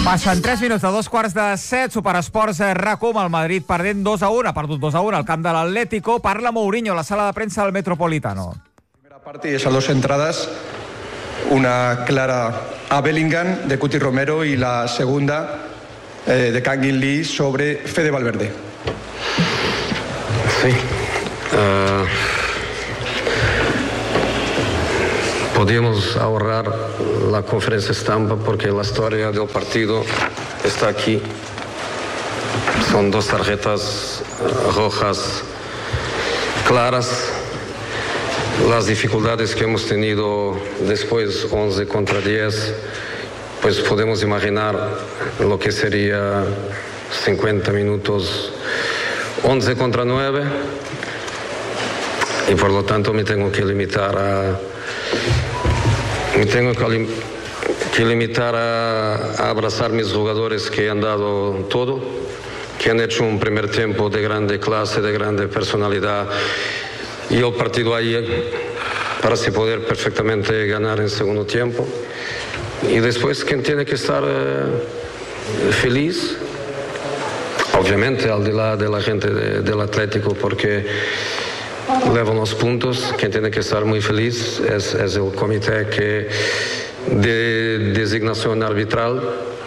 Passen 3 minuts de 2:15, Superesports RAC1, el Madrid perdent 2-1, ha perdut 2-1 al camp de l'Atlético. Parla Mourinho a la sala de premsa del Metropolitano. Primera parte y esas dos entradas, una clara a Bellingham de Cuti Romero y la segunda de Kang-in Lee sobre Fede Valverde. Sí. Podíamos ahorrar la conferencia estampa porque la historia del partido está aquí. Son dos tarjetas rojas claras. Las dificultades que hemos tenido después, 11 contra 10, pues podemos imaginar lo que sería 50 minutos, 11 contra 9. Y por lo tanto me tengo que limitar a abrazar mis jugadores que han dado todo, que han hecho un primer tiempo de grande clase, de grande personalidad, y el partido ahí para así poder perfectamente ganar en segundo tiempo. Y después quien tiene que estar feliz, obviamente al de la gente del Atlético, porque levan los puntos. Quien tiene que estar muy feliz es el comité de designación arbitral,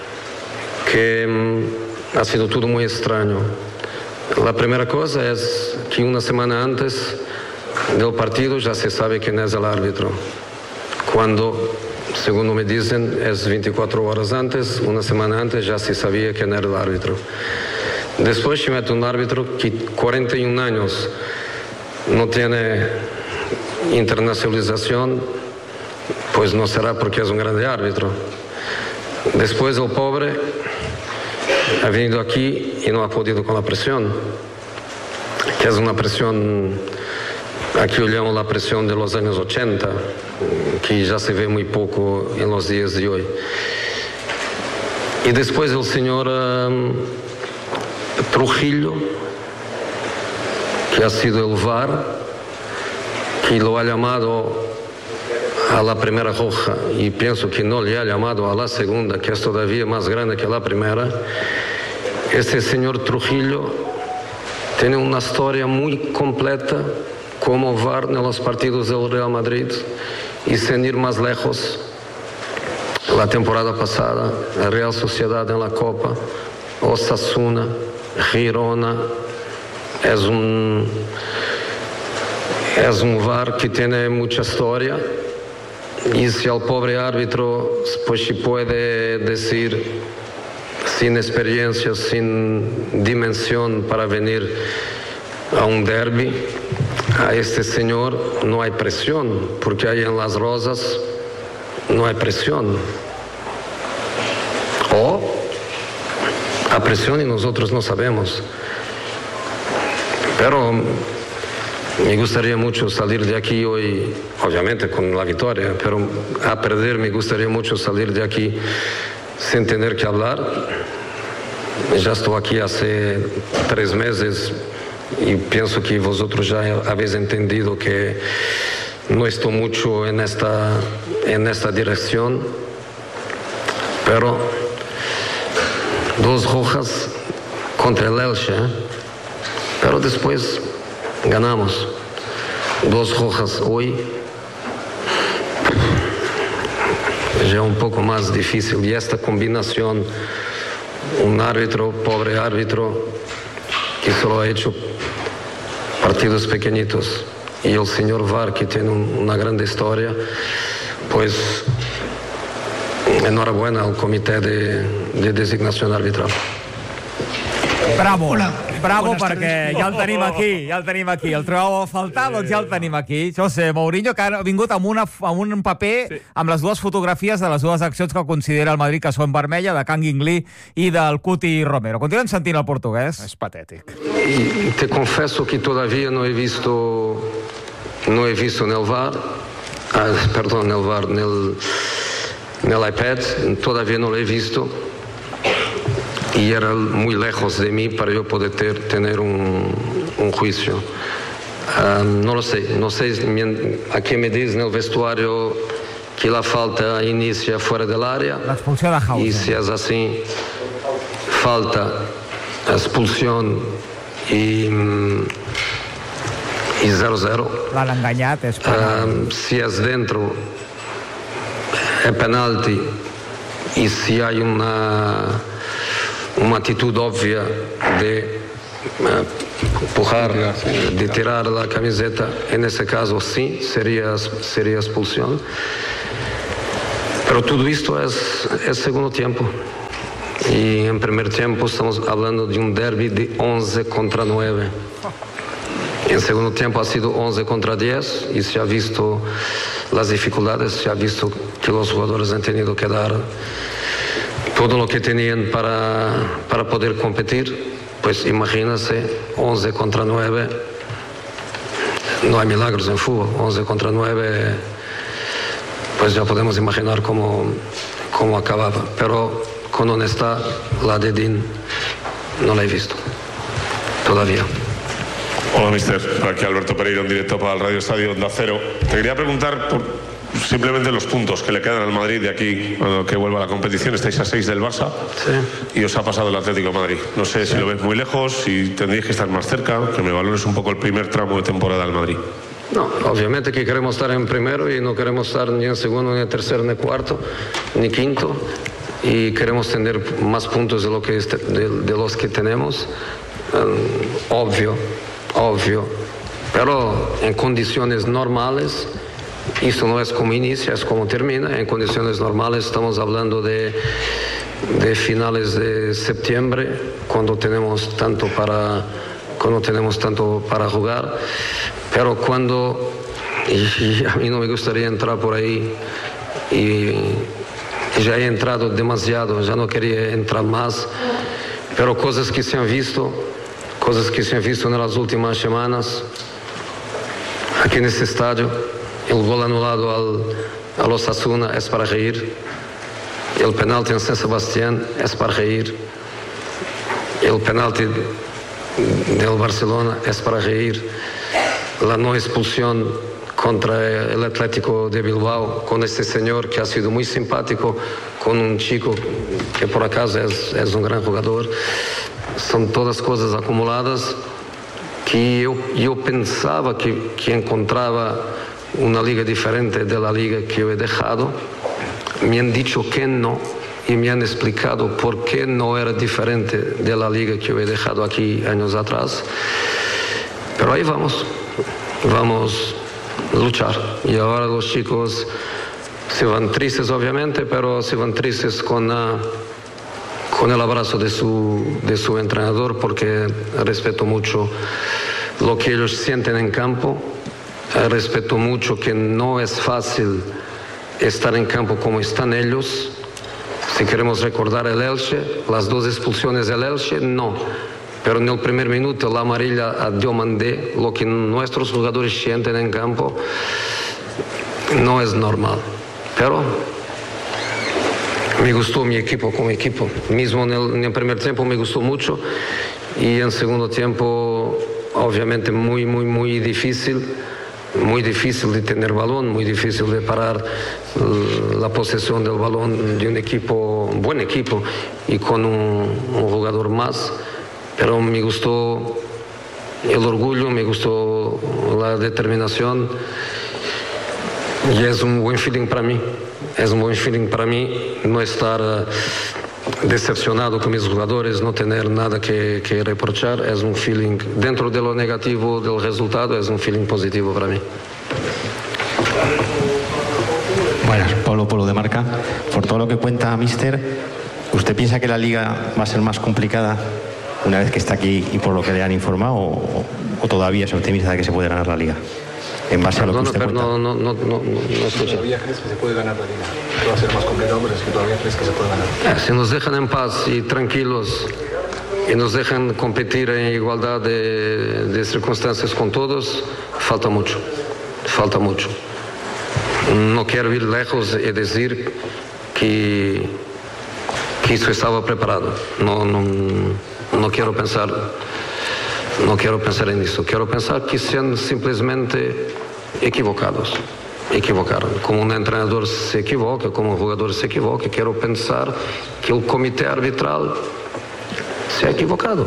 que ha sido todo muy extraño. La primera cosa es que una semana antes del partido ya se sabe quién es el árbitro, cuando, según me dicen, es 24 horas antes, una semana antes ya se sabía quién era el árbitro. Después se mete un árbitro que 41 años no tiene internacionalización, pues no será porque es un grande árbitro. Después el pobre ha venido aquí y no ha podido con la presión, que es una presión, aquí lo llamo la presión de los años 80, que ya se ve muy poco en los días de hoy. Y después el señor Trujillo, que ha sido el VAR, que lo ha llamado a la primera roja y pienso que no le ha llamado a la segunda, que es todavía más grande que la primera. Este señor Trujillo tiene una historia muy completa como VAR en los partidos del Real Madrid, y sin ir más lejos, la temporada pasada, la Real Sociedad en la Copa, Osasuna, Girona. Es un VAR que tiene mucha historia, y si al pobre árbitro pues se puede decir sin experiencia, sin dimensión para venir a un derbi, a este señor no hay presión, porque ahí en Las Rosas no hay presión. O a presión y nosotros no sabemos. Pero me gustaría mucho salir de aquí hoy, obviamente con la victoria, pero a perder me gustaría mucho salir de aquí sin tener que hablar. Ya estoy aquí hace 3 meses y pienso que vosotros ya habéis entendido que no estoy mucho en esta dirección, pero 2 rojas contra el Elche, pero después ganamos. 2 rojas hoy, ya un poco más difícil. Y esta combinación, un árbitro, pobre árbitro, que solo ha hecho partidos pequeñitos, y el señor VAR, que tiene una grande historia, pues enhorabuena al comité de designación arbitral. Bravo, bravo, perquè ja el tenim aquí, el trobàveu a faltar, doncs ja el tenim aquí. José Mourinho, que ha vingut amb un paper amb les 2 fotografies de les 2 accions que considera el Madrid que són vermella, de Kang-in Lee i del Cuti Romero. Continuem sentint el portuguès. És patètic. Y te confieso que todavía no he visto en el VAR, en el iPad, todavía no lo he visto. Y era muy lejos de mí para yo poder tener un juicio. No lo sé, a qué me dice en el vestuario que la falta inicia fuera del área. La expulsión de Hausen. Y si es así, falta, expulsión y 0-0. L'han enganyat, és penal. Si es dentro, es penalti. Y si hay una actitud obvia de empujar, de tirar la camiseta, en ese caso sí, sería expulsión. Pero todo esto es segundo tiempo. Y en primer tiempo estamos hablando de un derbi de 11 contra 9. En segundo tiempo ha sido 11 contra 10 y se ha visto las dificultades, se ha visto que los jugadores han tenido que dar todo lo que tenían para poder competir. Pues imagínense, 11 contra 9, no hay milagros en fútbol, 11 contra 9, pues ya podemos imaginar cómo acababa. Pero con honestidad, la de Dean no la he visto todavía. Hola, mister. Aquí Alberto Pereiro, en directo para el Radio Estadio Onda Cero. Te quería preguntar por simplemente los puntos que le quedan al Madrid de aquí a que vuelva a la competición. Estáis a 6 del Barça, sí, y os ha pasado el Atlético de Madrid. No sé si lo ves muy lejos, si tendréis que estar más cerca, que me valores un poco el primer tramo de temporada al Madrid. No, obviamente que queremos estar en primero y no queremos estar ni en segundo, ni en tercero, ni cuarto, ni quinto. Y queremos tener más puntos de los que tenemos. Obvio. Pero en condiciones normales, esto no es como inicia, es como termina. En condiciones normales estamos hablando de finales de septiembre, cuando tenemos tanto para jugar. Pero y a mí no me gustaría entrar por ahí, y ya he entrado demasiado, ya no quería entrar más, pero cosas que se han visto en las últimas semanas aquí en este estadio. El gol anulado al Osasuna es para reír, el penalti en San Sebastián es para reír, el penalti del Barcelona es para reír, la no expulsión contra el Atlético de Bilbao con este señor que ha sido muy simpático, con un chico que por acaso es un gran jugador. Son todas cosas acumuladas que yo pensaba que encontraba una liga diferente de la liga que yo he dejado. Me han dicho que no y me han explicado por qué no era diferente de la liga que yo he dejado aquí años atrás. Pero ahí vamos a luchar. Y ahora los chicos se van tristes, obviamente, pero se van tristes con el abrazo de su entrenador, porque respeto mucho lo que ellos sienten en campo. Respeto mucho que no es fácil estar en campo como están ellos. Si queremos recordar el Elche, las 2 expulsiones del Elche, no. Pero en el primer minuto la amarilla a Diomandé, lo que nuestros jugadores sienten en campo, no es normal. Pero me gustó mi equipo como equipo. Mismo en el primer tiempo me gustó mucho, y en segundo tiempo obviamente muy difícil de tener balón, muy difícil de parar la posesión del balón de un buen equipo y con un jugador más. Pero me gustó el orgullo, me gustó la determinación, y es un buen feeling para mí. Es un buen feeling para mí no estar decepcionado con mis jugadores, no tener nada que reprochar. Es un feeling, dentro de lo negativo del resultado, es un feeling positivo para mí. Buenas, Polo de Marca. Por todo lo que cuenta Mister, ¿usted piensa que la Liga va a ser más complicada una vez que está aquí y por lo que le han informado, o todavía es optimista de que se puede ganar la Liga? En base a lo que usted cuenta. No escucho. ¿Todavía crees que se puede ganar la Liga? ¿Que va a ser más complicado, pero es que todavía crees que se puede ganar? Si nos dejan en paz y tranquilos y nos dejan competir en igualdad de circunstancias con todos, falta mucho. No quiero ir lejos y decir que eso estaba preparado. No quiero pensar en eso. Quiero pensar que sean simplemente equivocados. equivocar. Como un entrenador se equivoca, como un jugador se equivoca, quiero pensar que el comité arbitral se ha equivocado.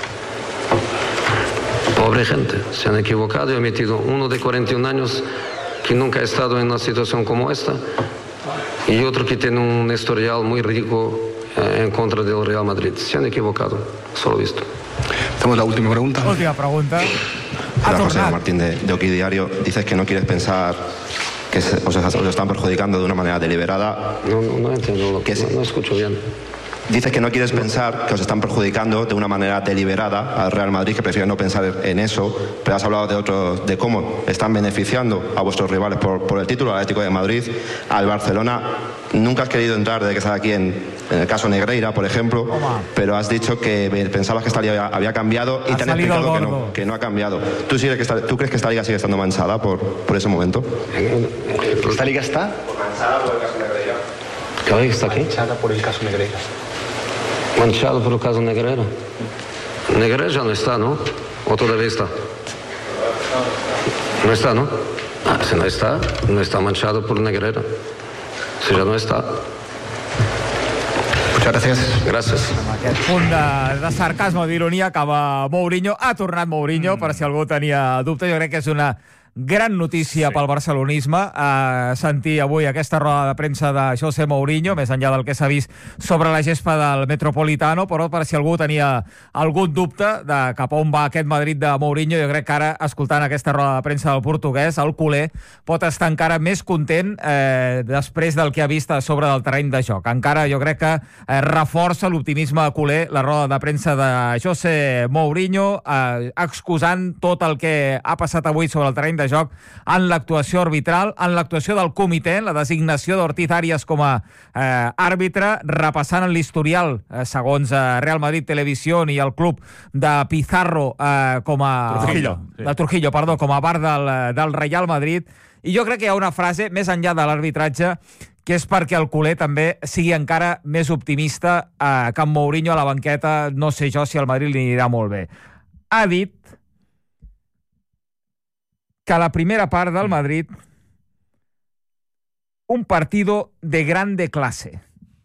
Pobre gente, se han equivocado y han metido uno de 41 años que nunca ha estado en una situación como esta y otro que tiene un historial muy rico en contra del Real Madrid. Se han equivocado, solo visto. Tenemos la última pregunta. Última pregunta. Hola, José Martín de Oki Diario. Dices que no quieres pensar que os están perjudicando de una manera deliberada. No entiendo, no escucho bien. Dices que no quieres pensar que os están perjudicando de una manera deliberada al Real Madrid, que prefieres no pensar en eso, pero has hablado de cómo están beneficiando a vuestros rivales por el título, al Atlético de Madrid, al Barcelona. Nunca has querido entrar desde que estás aquí en el caso Negreira, por ejemplo, pero has dicho que pensabas que esta liga había cambiado y te han explicado que no ha cambiado. ¿Tú crees que esta liga sigue estando manchada por ese momento? ¿Esta liga está? Manchada por el caso Negreira. ¿Qué liga está aquí? Manchada por el caso Negreira. Manchado por el caso Negreira. Negreira ya no está, ¿no? ¿O todavía está? No está, ¿no? Si no está manchado por Negreira. Si ya no està. Muchas gracias. Gràcies. Amb aquest punt de sarcasme o d'ironia acaba Mourinho. Ha tornat Mourinho, per si algú tenia dubte. Jo crec que és una gran notícia pel barcelonisme sentir avui aquesta roda de premsa de José Mourinho, més enllà del que s'ha vist sobre la gespa del Metropolitano, però per si algú tenia algun dubte de cap on va aquest Madrid de Mourinho, jo crec que ara, escoltant aquesta roda de premsa del portuguès, el culer pot estar encara més content després del que ha vist a sobre del terreny de joc. Encara jo crec que reforça l'optimisme culer la roda de premsa de José Mourinho, excusant tot el que ha passat avui sobre el terreny de joc en l'actuació arbitral, en l'actuació del comitè, la designació d'Ortiz Arias com a àrbitre, repassant l'historial, segons Real Madrid Televisió i el club de Pizarro com a... Trujillo, com a bar del Real Madrid. I jo crec que hi ha una frase, més enllà de l'arbitratge, que és perquè el culer també sigui encara més optimista que en Mourinho a la banqueta. No sé jo si al Madrid li anirà molt bé. Ha dit que la primera part del Madrid, un partido de grande clase.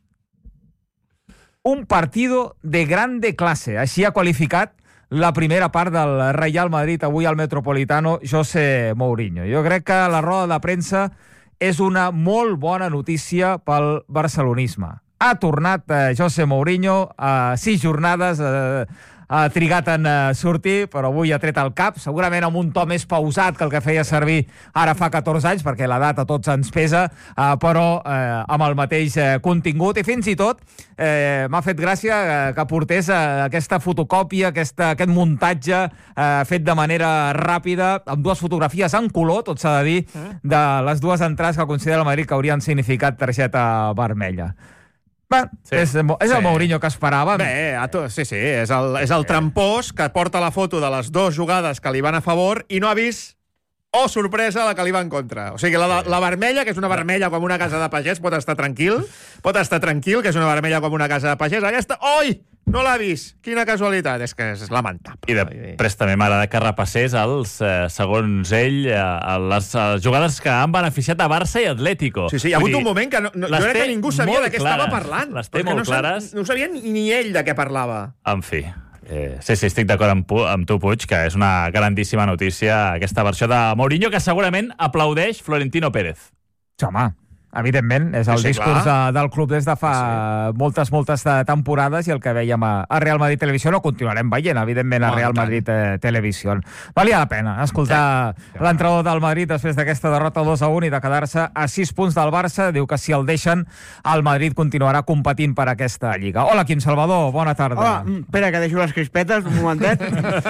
Un partido de grande clase. Així ha qualificat la primera part del Real Madrid avui al Metropolitano, José Mourinho. Jo crec que la roda de premsa és una molt bona notícia pel barcelonisme. Ha tornat José Mourinho a 6 jornades, ha trigat en sortir, però avui ha tret el cap, segurament amb un to més pausat que el que feia servir ara fa 14 anys, perquè l'edat a tots ens pesa, però amb el mateix contingut. I fins i tot m'ha fet gràcia que portés aquesta fotocòpia, aquest muntatge fet de manera ràpida, amb dues fotografies en color, tot s'ha de dir, de les dues entrades que considera el Madrid que haurien significat targeta vermella. Sí. És el Mourinho que esperava. Bé, sí, és el trampós que porta la foto de les dues jugades que li van a favor i no ha vist, sorpresa, la que li va en contra. O sigui, la vermella, que és una vermella com una casa de pagès, pot estar tranquil, que és una vermella com una casa de pagès. Aquesta, no l'ha vist. Quina casualitat. És que és lamentable. I després també m'agrada que repassés segons ell, les jugades que han beneficiat a Barça i Atlético. Sí, hi ha hagut un moment que jo crec que ningú sabia de què estava parlant. Les té molt clares. No sabia ni ell de què parlava. En fi. Sí, estic d'acord amb tu, Puig, que és una grandíssima notícia aquesta versió de Mourinho, que segurament aplaudeix Florentino Pérez. Home, evidentment, és el discurs del club des de fa moltes temporades, i el que veiem a Real Madrid Televisió no continuarem veient, evidentment, a Real Madrid Televisió. Valia la pena escoltar l'entrenador del Madrid després d'aquesta derrota 2-1 i de quedar-se a 6 punts del Barça. Diu que si el deixen, el Madrid continuarà competint per aquesta Lliga. Hola, Quim Salvador, bona tarda. Hola, espera, que deixo les crispetes un momentet.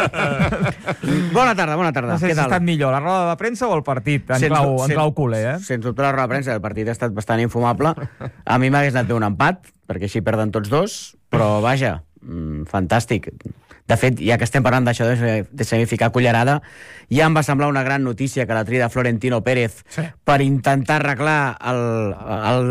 Bona tarda. No sé si ha estat millor la roda de premsa o el partit, en clau culer, Sens dubte la roda de premsa, el partit ha estat bastant infumable. A mi m'hagués anat bé un empat, perquè així perden tots dos, però vaja, fantàstic. De fet, ja que estem parlant d'això de significar cullerada, ja em va semblar una gran notícia que la tria de Florentino Pérez per intentar arreglar el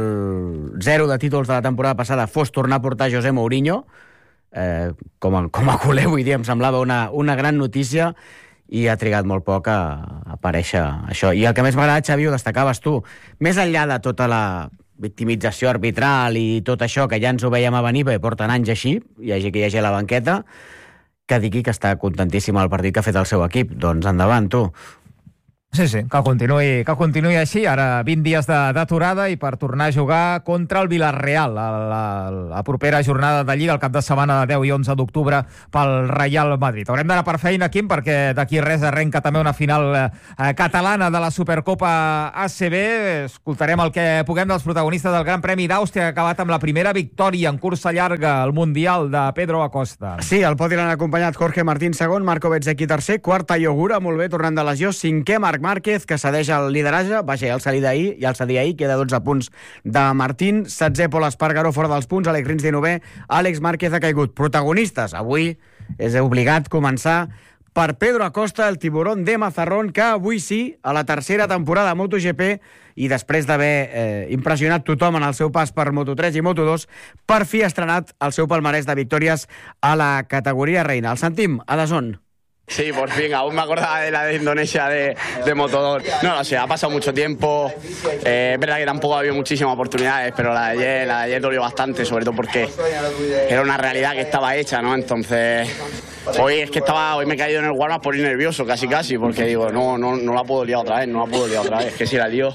0 de títols de la temporada passada fos tornar a portar José Mourinho. Com a culer, vull dir, em semblava una gran notícia. i ha trigat molt poc a aparèixer això. I el que més m'agrada, Xavi, ho destacaves tu, més enllà de tota la victimització arbitral i tot això, que ja ens ho veiem a venir, perquè porten anys així, hi hagi qui hi hagi a la banqueta, que digui que està contentíssim el partit que ha fet el seu equip. Doncs endavant, tu. Sí, que continuï així. Ara 20 dies d'aturada i per tornar a jugar contra el Villarreal la propera jornada de Lliga, el cap de setmana de 10 i 11 d'octubre pel Real Madrid. Haurem d'anar per feina, Quim, perquè d'aquí res arrenca també una final catalana de la Supercopa ACB. Escoltarem el que puguem dels protagonistes del Gran Premi d'Àustria, que ha acabat amb la primera victòria en cursa llarga al Mundial de Pedro Acosta. Sí, el podi l'han acompanyat Jorge Martín segon, Marco Bezzecchi tercer, quart Tayo Gura, molt bé, tornant de lesió, cinquè Marc Márquez, que cedeix el lideratge, ja el cedia ahir, queda 12 punts de Martín, 16è Pol Espargaró fora dels punts, Àlex Rins 19è, Àlex Márquez ha caigut. Protagonistes, avui és obligat començar per Pedro Acosta, el tiburón de Mazarrón, que avui sí, a la tercera temporada de MotoGP, i després d'haver impressionat tothom en el seu pas per Moto3 i Moto2, per fi ha estrenat el seu palmarès de victòries a la categoria reina. El sentim a DAZN. Sí, por fin, aún me acordaba de la de Indonesia de Moto2. No sé, ha pasado mucho tiempo. Es verdad que tampoco ha habido muchísimas oportunidades, pero la de ayer dolió bastante, sobre todo porque era una realidad que estaba hecha, ¿no? Entonces, hoy me he caído en el warm-up por ir nervioso, casi, porque digo, no la puedo liar otra vez, que si la lío.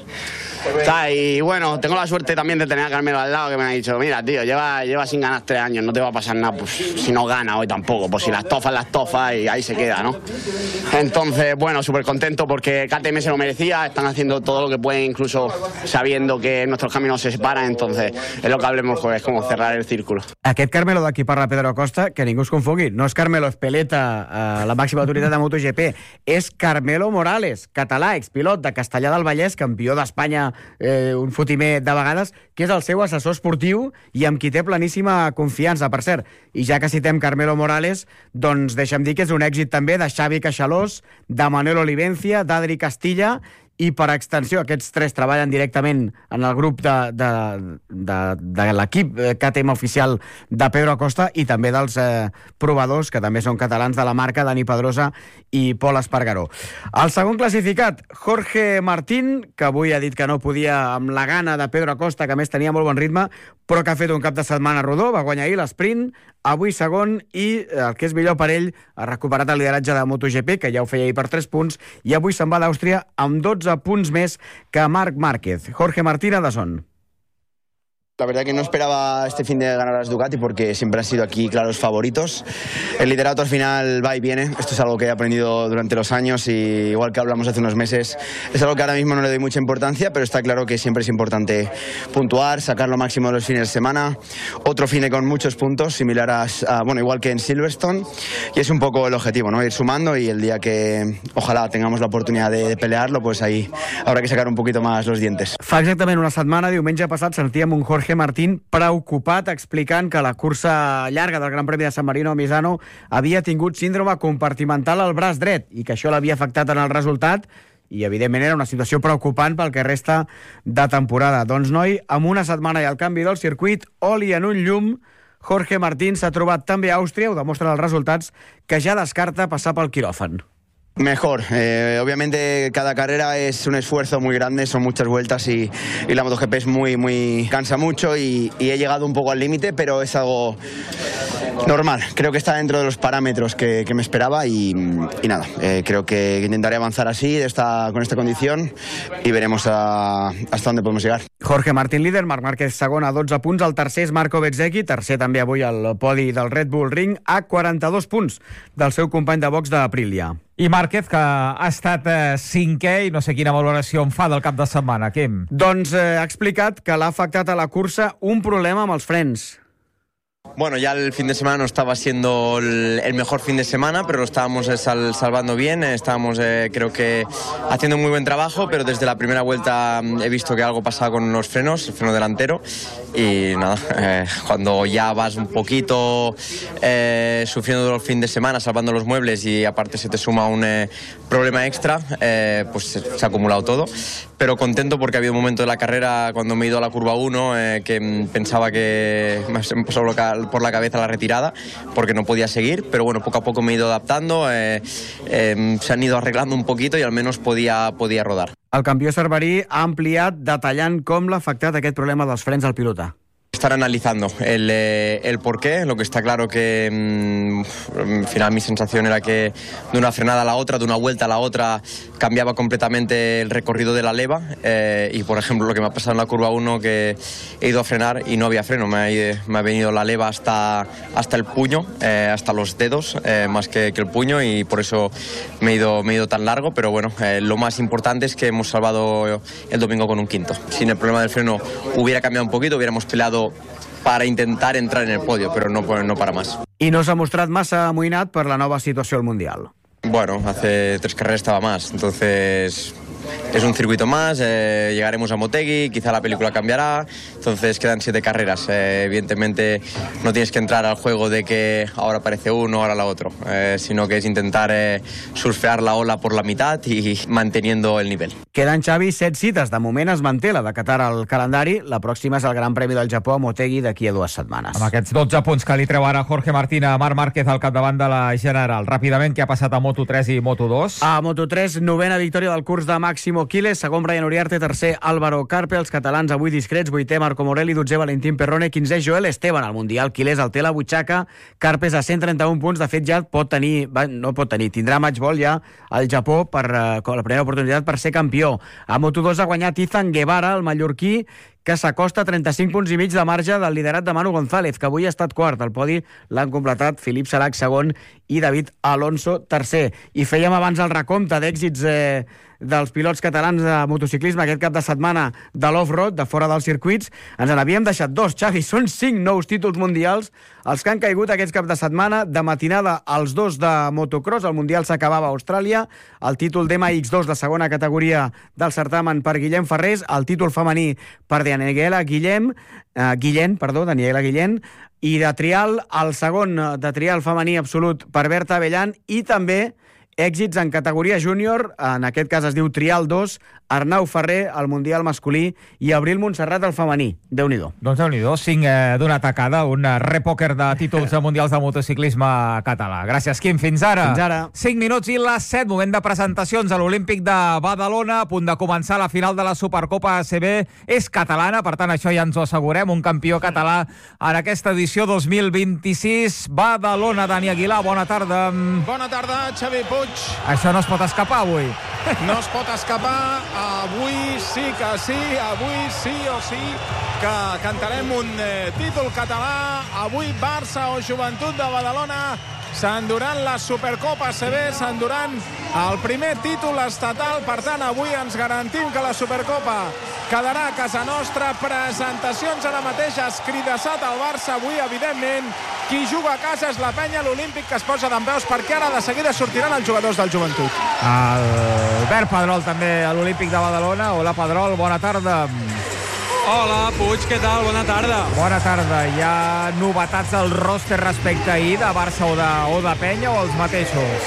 Y bueno, tengo la suerte también de tener a Carmelo al lado, que me ha dicho, mira, tío, lleva sin ganar 3 años, no te va a pasar nada, pues si no gana hoy tampoco, pues si las tofas y ahí se queda, ¿no? Entonces, bueno, súper contento porque KTM se lo merecía, están haciendo todo lo que pueden, incluso sabiendo que nuestros caminos se separan, entonces es lo que hablemos, pues, es como cerrar el círculo. Aquest Carmelo d'aquí parla Pedro Acosta, que ningú es confongui, no és Carmelo Espeleta, la màxima autoritat de MotoGP, és Carmelo Morales, català, expilot de Castellar del Vallès, campió d'Espanya un fotimer de vegades, que és el seu assessor esportiu i amb qui té planíssima confiança, per cert. I ja que citem Carmelo Morales, doncs deixa'm dir que és un èxit també de Xavi Queixalós, de Manuel Olivencia, d'Adri Castilla, i per extensió aquests 3 treballen directament en el grup de l'equip KTM oficial de Pedro Acosta i també dels provadors, que també són catalans de la marca, Dani Pedrosa i Pol Espargaró. El segon classificat, Jorge Martín, que avui ha dit que no podia amb la gana de Pedro Acosta, que a més tenia molt bon ritme, però que ha fet un cap de setmana rodó, va guanyar ahir l'esprint, avui segon, i el que és millor per ell, ha recuperat el lideratge de MotoGP, que ja ho feia ahir per 3 punts, i avui se'n va d'Àustria amb 12 punts més que Marc Márquez. Jorge Martín, a DAZN. La verdad que no esperaba este fin de ganar a las Ducati porque siempre han sido aquí claros favoritos. El liderato al final va y viene. Esto es algo que he aprendido durante los años y igual que hablamos hace unos meses, es algo que ahora mismo no le doy mucha importancia, pero está claro que siempre es importante puntuar, sacar lo máximo de los fines de semana. Otro fin con muchos puntos, similar bueno, igual que en Silverstone, y es un poco el objetivo, ¿no? Ir sumando, y el día que ojalá tengamos la oportunidad de pelearlo, pues ahí habrá que sacar un poquito más los dientes. Fa exactament una setmana, diumenge passat, sentíem un Jorge Martín preocupat explicant que la cursa llarga del Gran Premi de San Marino a Misano havia tingut síndrome compartimental al braç dret i que això l'havia afectat en el resultat, i evidentment era una situació preocupant pel que resta de temporada. Doncs noi, amb una setmana i el canvi del circuit, oli en un llum, Jorge Martín s'ha trobat també a Àustria, ho demostren els resultats, que ja descarta passar pel quiròfan. Mejor, obviamente cada carrera es un esfuerzo muy grande, son muchas vueltas y la MotoGP es muy cansa mucho y he llegado un poco al límite, pero es algo normal, creo que está dentro de los parámetros que me esperaba y nada, creo que intentaré avanzar así, con esta condición, y veremos hasta dónde podemos llegar. Jorge Martín líder, Marc Márquez segon a 12 punts, el tercer és Marco Bezzecchi, tercer també avui al podi del Red Bull Ring, a 42 punts del seu company de box d'Aprilia. I Márquez, que ha estat cinquè, i no sé quina valoració en fa del cap de setmana, Quim. Doncs ha explicat que l'ha afectat a la cursa un problema amb els frens. Bueno, ya el fin de semana no estaba siendo el mejor fin de semana, pero lo estábamos salvando bien, estábamos creo que haciendo muy buen trabajo, pero desde la primera vuelta he visto que algo pasaba con los frenos, el freno delantero, y nada, cuando ya vas un poquito sufriendo el fin de semana, salvando los muebles y aparte se te suma un problema extra, pues se ha acumulado todo. Pero contento porque ha habido un momento de la carrera cuando me he ido a la curva 1 que pensaba que me pasó lo por la cabeza la retirada porque no podía seguir, pero bueno, poco a poco me he ido adaptando, se han ido arreglando un poquito y al menos podía rodar. El campió cerverí ha ampliat detallant com l'ha afectat aquest problema dels frens al pilota. Estar analizando el porqué. Lo que está claro que al final mi sensación era que de una frenada a la otra, de una vuelta a la otra, cambiaba completamente el recorrido de la leva y por ejemplo lo que me ha pasado en la curva 1, que he ido a frenar y no había freno, me ha venido la leva hasta el puño, hasta los dedos, más que el puño, y por eso me he ido tan largo, pero bueno, lo más importante es que hemos salvado el domingo con un quinto. Sin el problema del freno hubiera cambiado un poquito, hubiéramos peleado para intentar entrar en el podio, pero no para más. I no s'ha mostrat massa amoïnat per la nova situació al Mundial. Bueno, hace 3 carreras estaba más, entonces es un circuito más, llegaremos a Motegi, quizá la película cambiará, entonces quedan 7 carreras. Evidentemente no tienes que entrar al juego de que ahora aparece uno, ahora la otro, sino que es intentar surfear la ola por la mitad y manteniendo el nivel. Queden, Xavi, 7 cites. De moment es manté la de Qatar al calendari. La pròxima és el Gran Premi del Japó a Motegi d'aquí a 2 setmanes. Amb aquests 12 punts que li treu ara Jorge Martín a Marc Márquez al capdavant de la general. Ràpidament, què ha passat a Moto3 i Moto2? A Moto3, 9a victòria del curs de Máximo Quiles, segon Brian Uriarte, tercer Álvaro Carpe, els catalans avui discrets, 8è Marco Morelli, 12è Valentín Perrone, 15è Joel Esteban. Al Mundial, Quiles el té a la butxaca, Carpe és a 131 punts, de fet ja tindrà matchball ja al Japó per la primera oportunitat per ser campió. A Moto2 ha guanyat Izan Guevara, el mallorquí, que s'acosta a 35 punts i mig de marge del liderat de Manu González, que avui ha estat quart. El podi l'han completat Filip Salac, segon, i David Alonso, tercer. I fèiem abans el recompte d'èxits dels pilots catalans de motociclisme aquest cap de setmana de l'off-road, de fora dels circuits. Ens n'havíem deixat 2, Xavi. Són 5 nous títols mundials els que han caigut aquest cap de setmana. De matinada, els 2 de motocross. El Mundial s'acabava a Austràlia. El títol d'MX2 de segona categoria del certamen per Guillem Ferrés. El títol femení per Daniela Guillén, i de trial, el segon de trial femení absolut per Berta Avellán, i també èxits en categoria júnior, en aquest cas es diu Trial 2, Arnau Ferrer, el Mundial masculí, i Abril Montserrat, el femení. Déu-n'hi-do. Doncs Déu-n'hi-do, 5 d'una tacada, un repòquer de títols mundials de motociclisme català. Gràcies, Quim. Fins ara. Fins ara. 5 minuts i les 7, moment de presentacions a l'Olímpic de Badalona, a punt de començar la final de la Supercopa ACB. És catalana, per tant, això ja ens ho assegurem, un campió català en aquesta edició 2026. Badalona, Dani Aguilar, bona tarda. Bona tarda, Xavi Puig. Això no es pot escapar avui. No es pot escapar. Avui sí que sí, avui sí o sí que cantarem un títol català. Avui Barça o Joventut de Badalona s'enduran la Supercopa ACB, s'enduran el primer títol estatal. Per tant, avui ens garantim que la Supercopa quedarà a casa nostra. Presentacions ara mateix, escridassat al Barça. Avui, evidentment, qui juga a casa és la penya, l'Olímpic, que es posa dempeus, perquè ara de seguida sortiran els jugadors del Joventut. Albert Pedrol també a l'Olímpic de Badalona. Hola, Pedrol, bona tarda. Hola, Puig, què tal? Bona tarda. Bona tarda. Hi ha novetats al roster respecte a ahir de Barça o de Penya, o els mateixos?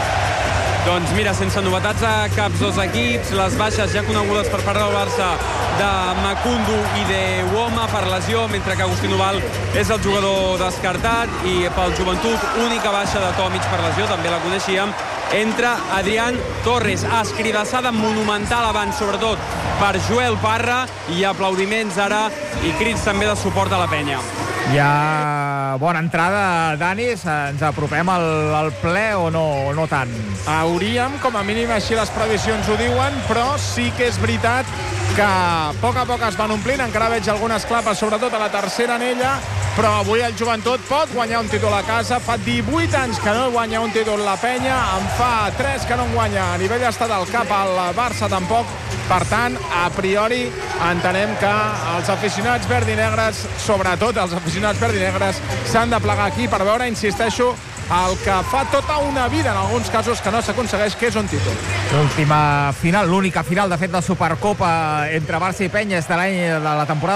Doncs mira, sense novetats a caps dos equips, les baixes ja conegudes per part del Barça de Makundu i de Uoma per lesió, mentre que Agustí Noval és el jugador descartat, i pel Joventut, única baixa de Tomic per lesió, també la coneixíem, entra Adrián Torres. Escridassada monumental abans, sobretot per Joel Parra, i aplaudiments ara i crits també de suport a la penya. Hi ha bona entrada, Dani. Ens apropem al ple o no tant? Hauríem, com a mínim, així les previsions ho diuen, però sí que és veritat que a poc es van omplint. Encara veig algunes clapes, sobretot a la tercera anella, però avui el Joventut pot guanyar un títol a casa. Fa 18 anys que no guanya un títol la penya, en fa 3 que no en guanya a nivell estatal cap al Barça tampoc. Per tant, a priori, entenem que els aficionats verd i negres, sobretot els aficionats verd i negres, s'han de plegar aquí per veure, insisteixo, el que fa tota una vida, en alguns casos, que no s'aconsegueix, que és un títol. L'última final, l'única final, de fet, de Supercopa entre Barça i Penya és de la temporada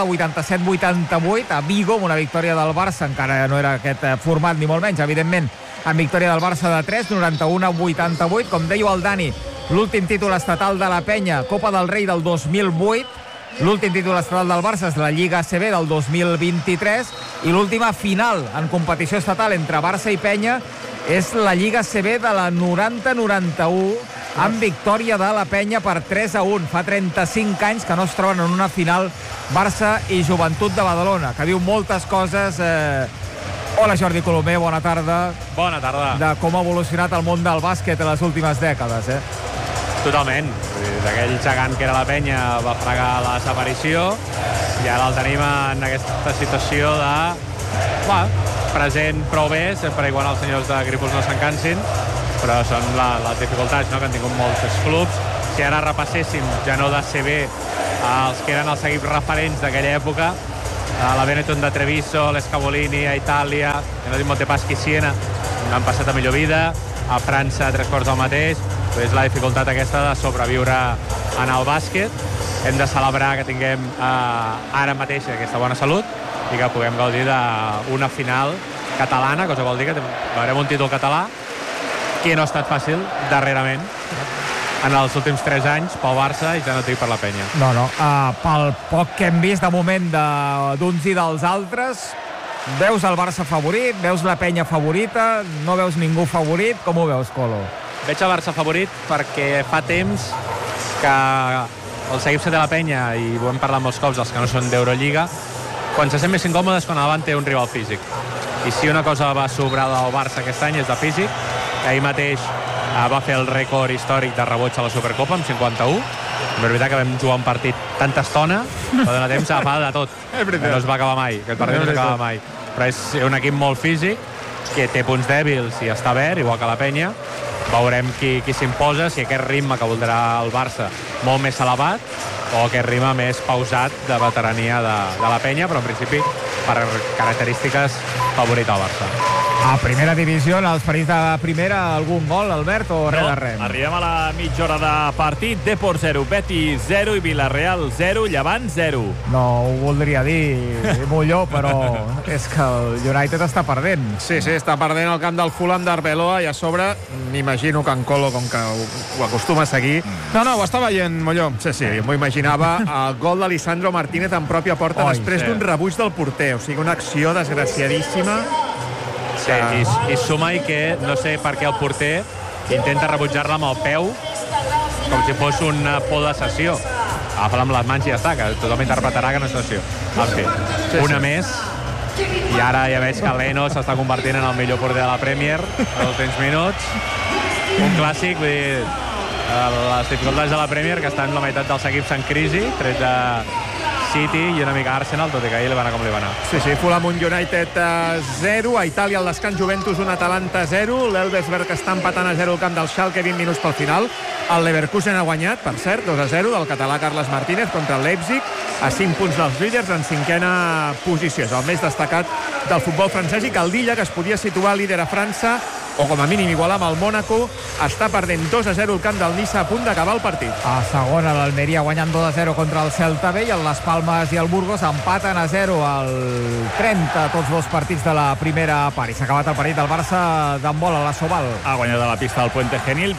87-88, a Vigo, amb una victòria del Barça, encara no era aquest format, ni molt menys, evidentment, amb victòria del Barça de 3, 91-88, com dèieu el Dani, l'últim títol estatal de la Penya, Copa del Rei del 2008, L'últim títol estatal del Barça és la Lliga ACB del 2023 i l'última final en competició estatal entre Barça i Penya és la Lliga ACB de la 90-91 amb victòria de la Penya per 3-1. Fa 35 anys que no es troben en una final Barça i Joventut de Badalona, que diu moltes coses. Hola, Jordi Colomer, bona tarda. Bona tarda. De com ha evolucionat el món del bàsquet en les últimes dècades, Totalment. D'aquell gegant que era la Penya va fregar la desaparició i ara el tenim en aquesta situació de present prou bé, sempre igual els senyors de Grifols no s'encansin, però són les dificultats que han tingut molts clubs. Si ara repasséssim, ja no d'ACB, els que eren els equips referents d'aquella època, la Benetton de Treviso, l'Escavolini a Itàlia, el Montepaschi Siena, han passat a millor vida, a França 3/4 del mateix. És la dificultat aquesta de sobreviure en el bàsquet. Hem de celebrar que tinguem ara mateix aquesta bona salut i que puguem gaudir d'una final catalana, cosa vol dir que veurem un títol català que no ha estat fàcil darrerament en els últims 3 anys pel Barça i ja no et dic per la Penya. No. Pel poc que hem vist de moment d'uns i dels altres, veus el Barça favorit? Veus la Penya favorita? No veus ningú favorit? Com ho veus, Colo? Veig el Barça favorit perquè fa temps que els equips de la Penya, i ho hem parlat molts cops, els que no són d'Eurolliga, quan se sent més incòmodes quan davant té un rival físic. I si una cosa va sobrar del Barça aquest any és de físic, que ahir mateix va fer el rècord històric de rebots a la Supercopa amb 51. És veritat que vam jugar un partit tanta estona, va donar temps a agafar de tot. No es va acabar mai, aquest partit no es va acabar mai. Però és un equip molt físic, que té punts dèbils i està verd, igual que la Penya. Veurem qui s'imposa, si aquest ritme que voldrà el Barça molt més elevat o aquest ritme més pausat de veterania de la Penya, però en principi per característiques favorit al Barça. A primera divisió, en els partits de primera, algun gol, Albert, o res de res? Arribem a la mitja hora de partit. Depor 0, Betis 0 i Villarreal 0, Llevant 0. No ho voldria dir, Molló, però és que el United està perdent. Sí, està perdent el camp del Fulham d'Arbeloa i a sobre m'imagino que en Colo, com que ho acostuma a seguir... No, ho està veient, Molló. Sí, m'ho imaginava. El gol de Lisandro Martínez en pròpia porta després d'un rebuig del porter. O sigui, una acció desgraciadíssima. Sí, i suma-hi que no sé per què el porter intenta rebutjar-la amb el peu com si fos una por de sessió. Agafa-la amb les mans i ja està, que tothom interpretarà que no és sessió. En fi, una més, i ara ja veig que Leno s'està convertint en el millor porter de la Premier en els últims minuts. Un clàssic, vull dir, les dificultats de la Premier, que estan la meitat dels equips en crisi, tret de City i una mica Arsenal, tot i que ahir li va anar com li va anar. Sí, Fulham un United 0, a Itàlia el descans Juventus un Atalanta 0, l'Elversberg està empatant a 0 al camp del Schalke 20 minuts pel final, el Leverkusen ha guanyat, per cert, 2-0 del català Carles Martínez contra el Leipzig, a 5 punts dels líders en 5a posició. És el més destacat del futbol francès i Caldilla, que es podia situar líder a França, o com a mínim igualar amb el Mónaco, està perdent 2-0 al camp del Niça a punt d'acabar el partit. A segona, l'Almeria guanyant 2-0 contra el Celta B i el Las Palmas i el Burgos empaten a 0 al 30 tots dos partits de la primera part. I s'ha acabat el partit del Barça d'handbol a la Soval. Ha guanyat a la pista del Puente Genil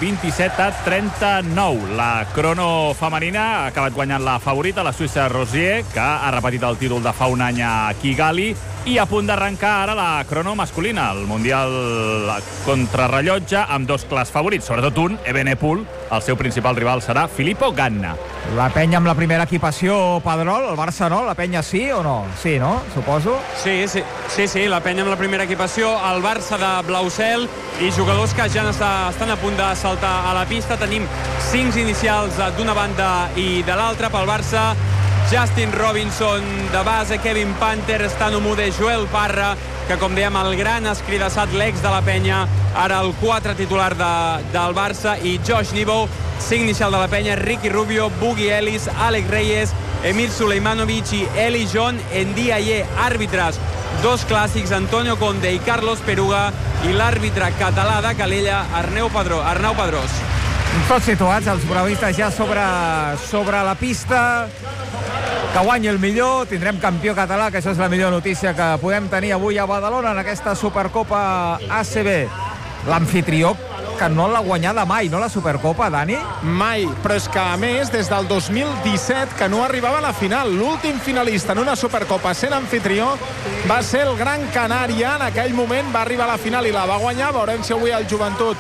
27-39. La crono femenina ha acabat guanyant la favorita, la suïssa Rosier, que ha repetit el títol de fa un any a Kigali, i a punt d'arrencar ara la crono masculina, el Mundial contrarrellotge, amb dos clars favorits, sobretot un, Evenepoel. El seu principal rival serà Filippo Ganna. La Penya amb la primera equipació, Pedrol, el Barça no? La Penya sí o no? Sí, no? Suposo. Sí, la Penya amb la primera equipació, el Barça de Blaucel i jugadors que ja estan a punt de saltar a la pista. Tenim 5 inicials d'una banda i de l'altra. Pel Barça, Justin Robinson de base, Kevin Panther, Stano Mude, Joel Parra, que com dèiem el gran escridassat, l'ex de la Penya, ara el 4 titular del Barça, i Josh Nebo, 5 inicial de la Penya, Ricky Rubio, Boogie Ellis, Alex Reyes, Emir Suleimanovic i Eli John. Ndiaye, àrbitres, dos clàssics, Antonio Conde i Carlos Peruga, i l'àrbitre català de Calella, Arnau Pedrós. Tots situats, els protagonistes ja sobre la pista. Que guanyi el millor, tindrem campió català, que això és la millor notícia que podem tenir avui a Badalona en aquesta Supercopa ACB. L'anfitrió que no l'ha guanyada mai, no, la Supercopa, Dani? Mai, però és que, a més, des del 2017, que no arribava a la final. L'últim finalista en una Supercopa sent anfitrió va ser el Gran Canària. En aquell moment va arribar a la final i la va guanyar. Veurem si avui el Joventut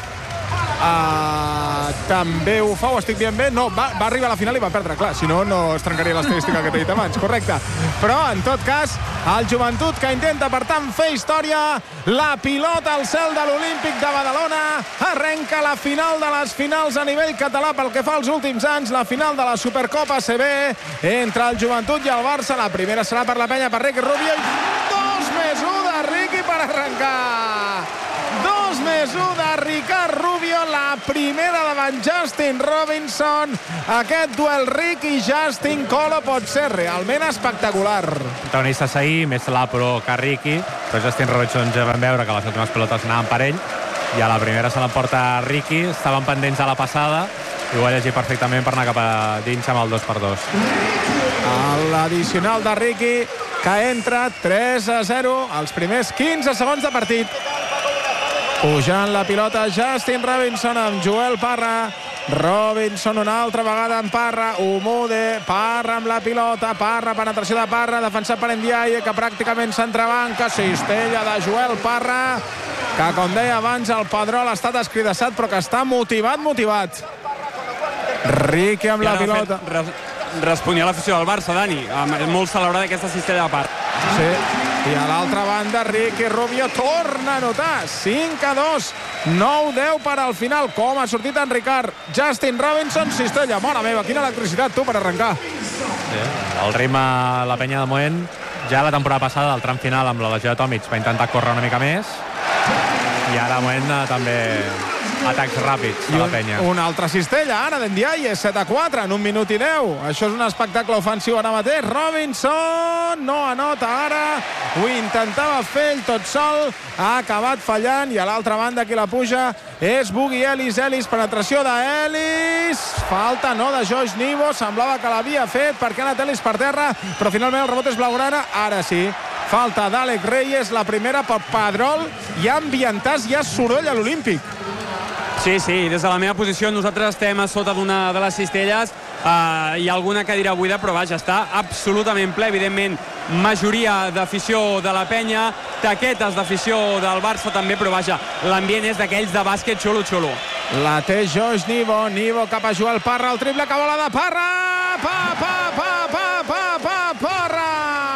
també ho fa, ho estic dient bé? No, va arribar a la final i va perdre, clar, si no, no es trencaria l'estadística que t'he dit abans, correcte. Però, en tot cas, el Joventut que intenta, per tant, fer història, la pilota al cel de l'Olímpic de Badalona, arrenca la final de les finals a nivell català pel que fa als últims anys, la final de la Supercopa ACB entre el Joventut i el Barça. La primera serà per la penya, per Riqui Rubio, i 2+1 de Riqui per arrencar. 2+1 de Ricard Rubio, la primera davant Justin Robinson. Aquest duel Riqui-Justin Colo pot ser realment espectacular. Protagonista ahir, més l'Apro que Riqui, però Justin Robinson ja vam veure que les últimes pilotes anaven per ell, i a la primera se l'emporta Riqui. Estaven pendents a la passada i ho ha llegit perfectament per anar cap a dins amb el 2x2. L'addicional de Riqui, que entra 3-0 als primers 15 segons de partit. Pujant la pilota Justin Robinson amb Joel Parra. Robinson una altra vegada amb Parra. Umude, Parra amb la pilota. Parra, penetració de Parra, defensat per Ndiaye, que pràcticament s'entrebanca. Cistella de Joel Parra, que, com deia abans, el Pedrol ha estat escridassat, però que està motivat. Riqui amb la pilota. Responia l'afició del Barça, Dani. Molt celebrada aquesta cistella de part. Sí, i a l'altra banda Riqui Rubio torna a anotar. 5-2, 9-10 per al final. Com ha sortit en Ricard. Justin Robinson, cistella. Mare meva, quina electricitat, tu, per arrencar. Sí, el ritme, la penya de moment, ja la temporada passada, al tram final amb la lesió de Tomic, va intentar córrer una mica més, i ara de moment també atacs ràpids de la penya. Una altra cistella, ara d'Ndiaye, 7-4 en 1 minut i 10. Això és un espectacle ofensiu ara mateix. Robinson no anota ara, ho intentava fer ell tot sol, ha acabat fallant, i a l'altra banda qui la puja és Bugui Ellis. Penetració d'Ellis, falta no de Josh Nivo, semblava que l'havia fet perquè ha anat Ellis per terra, però finalment el rebot és blaugrana. Ara sí, falta d'Àlex Reyes, la primera per Pedrol, i ha ambientat ja soroll a l'Olímpic. Sí, des de la meva posició nosaltres estem a sota d'una de les cistelles. Hi ha alguna cadira buida, però vaja, està absolutament ple. Evidentment, majoria d'afició de la penya, taquetes d'afició del Barça també, però vaja, l'ambient és d'aquells de bàsquet xulo. La té Josh Nivo cap a Joel Parra, el triple que vola de Parra! Parra!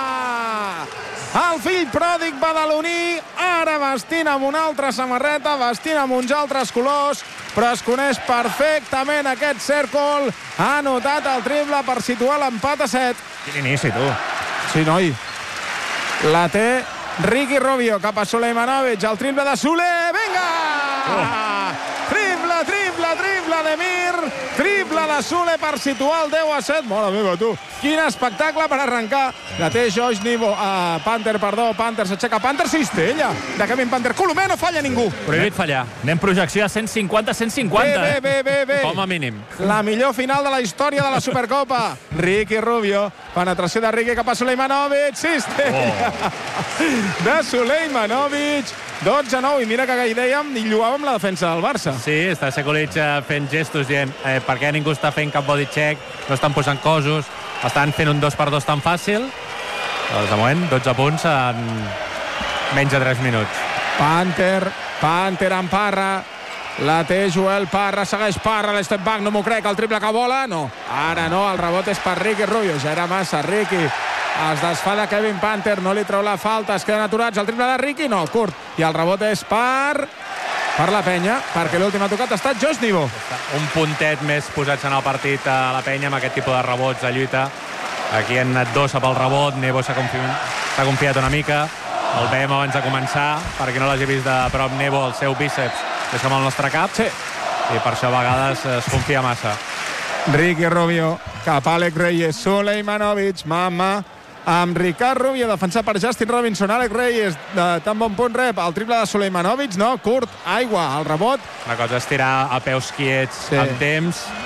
El fill pròdig badaloní, ara vestint amb una altra samarreta, vestint amb uns altres colors, però es coneix perfectament aquest cèrcol. Ha anotat el triple per situar l'empat a 7. Quin inici, tu. Sí, noi. La té Riqui Rubio cap a Sulejmanovic, el triple de Sule. Vinga! Triple de Mir, triple de Sule per situar el 10-7. Mare meva, tu. Quin espectacle per arrencar. La té Josh Nivo. Panther s'aixeca. Panther, cistella de Kevin Panther. Colomer, no falla ningú. Prohibit fallar. Anem projecció a 150-150. Bé. Com a mínim. La millor final de la història de la Supercopa. Riqui Rubio. Penetració de Riqui cap a Sulejmanovic. Cistella de Sulejmanovic. 12-9, i mira que hi dèiem i lloàvem la defensa del Barça. Sí, està Sekulic fent gestos dient per què ningú està fent cap body check, no estan posant cosos, estan fent un 2x2 tan fàcil. Doncs de moment, 12 punts en menys de 3 minuts. Panther amb Parra. La té Joel Parra, segueix Parra, l'step back, no m'ho crec, el triple que vola, no. Ara no, el rebot és per Riqui Rubio, ja era massa, Riqui. Es desfà de Kevin Panther, no li treu la falta, es queden aturats, el triple de Riqui, no, curt. I el rebot és per la penya, perquè l'últim ha tocat ha estat Josh Nivo. Un puntet més posats en el partit a la penya amb aquest tipus de rebots de lluita. Aquí han anat dos pel rebot, Nivo s'ha confiat una mica. El veiem abans de començar, perquè no l'hagi vist de prop Nivo, el seu bíceps és com el nostre cap. Sí. I per això a vegades es confia massa. Riqui Rubio cap a Àlex Reyes, Sulejmanovic, amb Ricard Rubio, defensat per Justin Robinson. Àlex Reyes, de tan bon punt rep el triple de Sulejmanovic, no, curt, aigua, el rebot. La cosa és tirar a peus quiets amb temps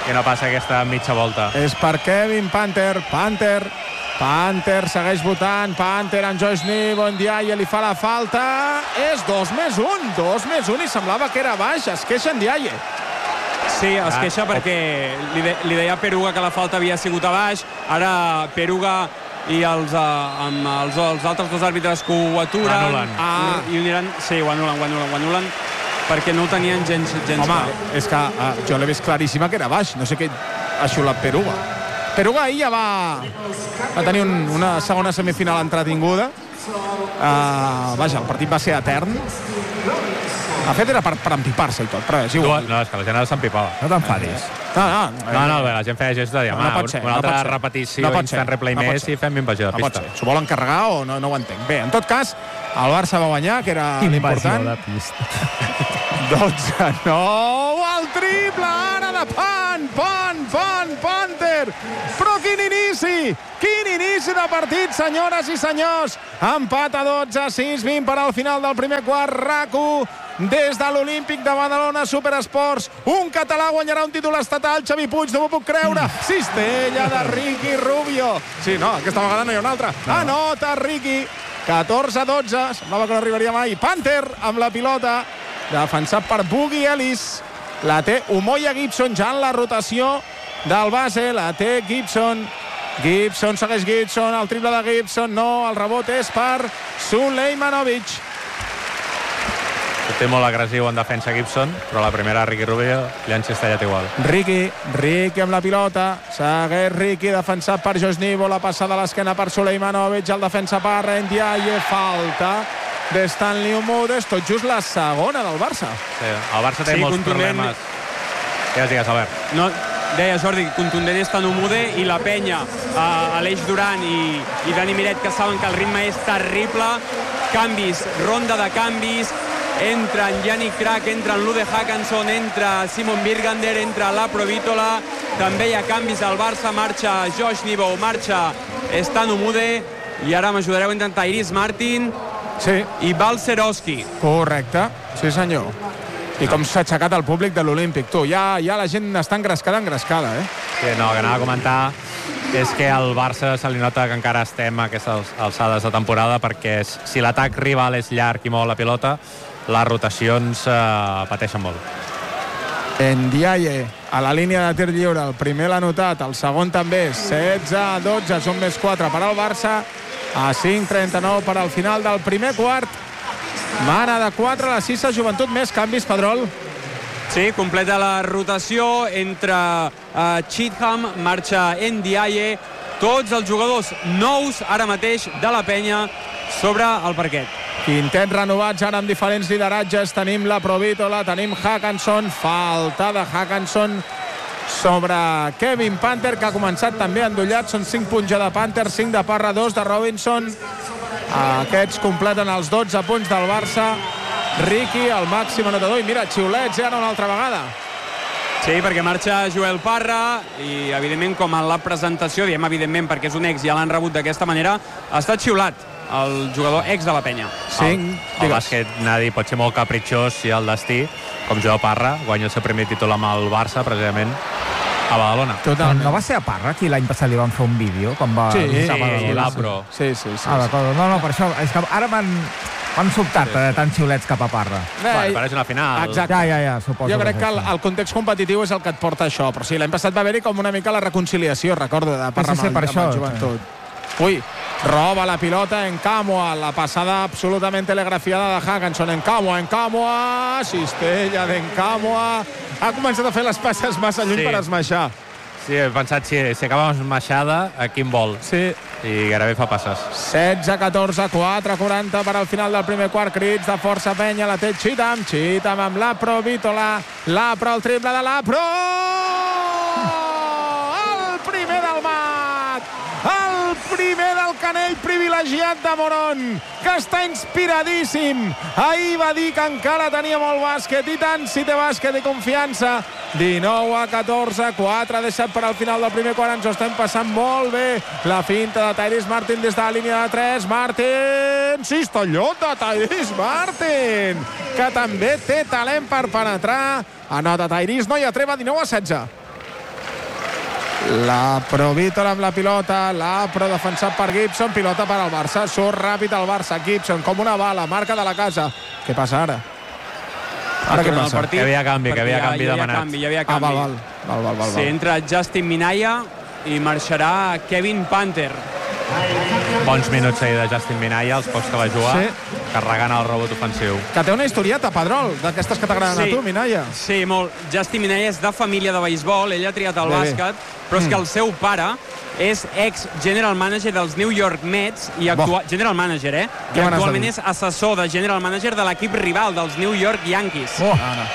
i no passa aquesta mitja volta. És per Kevin Panther. Panther segueix votant. Panther amb Josh Nebo. Ndiaye li fa la falta. És 2+1 i semblava que era baix. Es queixa Ndiaye. Sí, es queixa perquè li deia a Peruga que la falta havia sigut a baix. Ara Peruga i els altres dos àrbitres que ho aturen. L'anul·len. Sí, ho anulen perquè no ho tenien gens Home, clar. és que jo l'he vist claríssima que era baix. No sé què ha xulat Peruga. Peruga ahir ja va tenir una segona semifinal entretinguda. Vaja, el partit va ser etern. De fet, era per empipar-se i tot, però és igual. No, és que la gent s'empipava. No t'enfadis. No, la gent feia gestos de dir, una altra repetició, instant replay més i fem invasió de pista. S'ho volen carregar o no ho entenc. Bé, en tot cas, el Barça va guanyar, que era l'important. Invasió de pista. 12-9, el triple, ara de Panther. Però quin inici de partit, senyores i senyors. Empat a 12, 6-20 per al final del primer quart. RAC1, des de l'Olímpic de Badalona Superesports. Un català guanyarà un títol estatal. Xavi Puig, no m'ho puc creure. Cistella de Ricky Rubio. Sí, no, aquesta vegada no hi ha una altra. Anota Ricky. 14-12, semblava que no arribaria mai. Panther amb la pilota, defensat per Boogie Ellis. La té Umoja Gibson ja en la rotació del base. La té Gibson. Segueix Gibson, el triple de Gibson. No, el rebot és per Sulejmanovic. Té molt agressiu en defensa Gibson, però la primera Ricky Rubio li han cistellat igual. Ricky amb la pilota. Segueix Ricky, defensat per Josh Nebo. La passada a l'esquena per Sulejmanovic. El defensa per Ndiaye. Falta de Stanley Umudes. Tot just la segona del Barça. Sí, el Barça té molts problemes. Digues, Albert. No, deia Jordi, contundent és tant Umude i la penya, Aleix Duran i Dani Miret, que saben que el ritme és terrible. Canvis, ronda de canvis. Entra en Yannick Crack, entra en Lude Hackanson, entra Simon Birgander, entra la Provítola. També hi ha canvis al Barça. Marxa Josh Nebo, marxa Stan Umude. I ara m'ajudareu entre Tyrese Martin i Balcerowski. Correcte, sí senyor. I com s'ha aixecat el públic de l'Olímpic. Tu, ja la gent està engrescada, Sí, no, que anava a comentar és que al Barça se li nota que encara estem a aquestes alçades de temporada, perquè si l'atac rival és llarg i mou la pilota, les rotacions pateixen molt. Ndiaye a la línia de tir lliure, el primer l'ha notat, el segon també. 16-12, són més 4 per al Barça, a 5-39 per al final del primer quart. Mana de 4 a la 6, Joventut, més canvis, Pedrol. Sí, completa la rotació entre Cheatham, marxa Ndiaye, tots els jugadors nous ara mateix de la penya sobre el parquet. Quintet renovats ara amb diferents lideratges. Tenim la Provítola, tenim Hackanson, falta de Hackanson sobre Kevin Panther, que ha començat també endollat. Són 5 punts ja de Panther, 5 de Parra, 2 de Robinson. Aquests completen els 12 punts del Barça. Ricky, el màxim anotador, i mira, xiulets ara una altra vegada. Sí, perquè marxa Joel Parra i, evidentment, com a la presentació, diem evidentment perquè és un ex i ja l'han rebut d'aquesta manera, ha estat xiulat el jugador ex de la penya. El bàsquet, Nadi, pot ser molt capritxós si el destí, com Joel Parra, guanya el seu primer títol amb el Barça, precisament, a Badalona. No va ser a Parra qui l'any passat li van fer un vídeo? Sí, l'Apro. Sí. D'acord, no, per això, és que ara m'han sobtat tant xiulets cap a Parra. Però és una final. Exacte. Ja, suposo. Jo crec que el context competitiu és el que et porta això, però sí, l'any passat va haver-hi com una mica la reconciliació, recordo, de Parra amb el Joventut. Ui, roba la pilota en Camua, la passada absolutament telegrafiada de Hackanson. En Camua, cistella d'en Camua. Ha començat a fer les passes massa lluny per esmaixar. Sí, he pensat, si acaba amb esmaixada, a quin vol. Sí. I gairebé fa passes. 16-14, 4-40 per al final del primer quart. Crits de força penya, la té Cheatham amb la Provítola. L'Apro, el triple de l'Apro! El primer del Mat! El primer del Canell privilegiat de Moron, que està inspiradíssim. Ahir va dir que encara tenia molt bàsquet, i tant si té bàsquet i confiança. 19-14, 4 deixat per al final del primer quart. Ens ho estem passant molt bé. La finta de Tyrese Martin des de la línia de 3. Martin, cistellot de Tyrese Martin, que també té talent per penetrar. Anota Tyrese, no hi ha treva, 19-16. La Provítola amb la pilota, l'Apro defensat per Gibson, pilota per al Barça, surt ràpid al Barça, Gibson com una bala, marca de la casa. Què passa ara? Ara què passa? Que havia canvi demanat. Hi havia canvi. Val. Sí, entra Justin Minaya i marxarà Kevin Panther. Bons minuts ahir de Justin Minaya, els pocs que va jugar, carregant el rebot ofensiu. Que té una historieta, Pedrol, d'aquestes que t'agraden a tu, Minaya. Sí, molt. Justin Minaya és de família de beisbol, ell ha triat el bàsquet, però és que el seu pare és ex-general manager dels New York Mets, i general manager, i actualment és assessor de general manager de l'equip rival dels New York Yankees. Sí,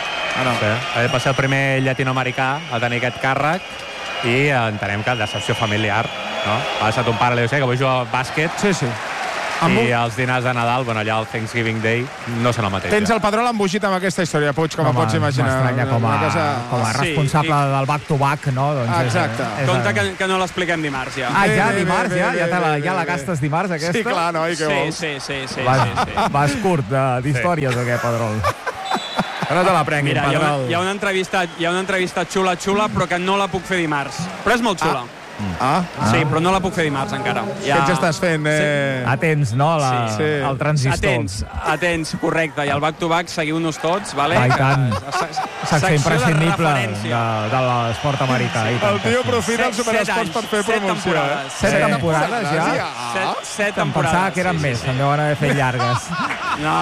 ha de ser el primer llatinoamericà a tenir aquest càrrec, i entenem que decepció familiar, no? Ha estat un pare, que vull jugar a bàsquet, i els dinars de Nadal, allà al Thanksgiving Day, no són el mateix. Tens el Pedrol embogit amb aquesta història, Puig, com pots imaginar. M'estranya com a responsable del back-to-back, no? Exacte. Compte que no l'expliquem dimarts, ja. Ja dimarts, ja la gastes dimarts, aquesta? Sí, clar, no? I què vols? Sí. Vas curt d'històries, o què, Pedrol? Que no te la prenguin, Pedrol. Hi ha una entrevista xula, però que no la puc fer dimarts. Però és molt xula. Sí, però no la puc fer dimarts encara. Què ens estàs fent? Atents, no? El transistor. Atents, correcte. I el back-to-back seguiu-nos tots, vale? I tant. Secció imprescindible de l'esport americà. El tio aprofita els Superesports per fer promoció. 7 temporades, ja? 7 temporades. Em pensava que eren més, em deuen haver fet llargues. No.